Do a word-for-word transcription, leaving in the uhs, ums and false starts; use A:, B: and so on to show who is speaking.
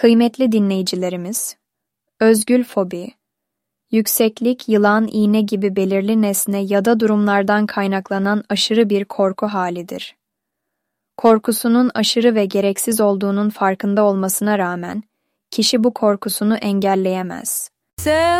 A: Kıymetli dinleyicilerimiz, özgül fobi, yükseklik, yılan, iğne gibi belirli nesne ya da durumlardan kaynaklanan aşırı bir korku halidir. Korkusunun aşırı ve gereksiz olduğunun farkında olmasına rağmen, kişi bu korkusunu engelleyemez.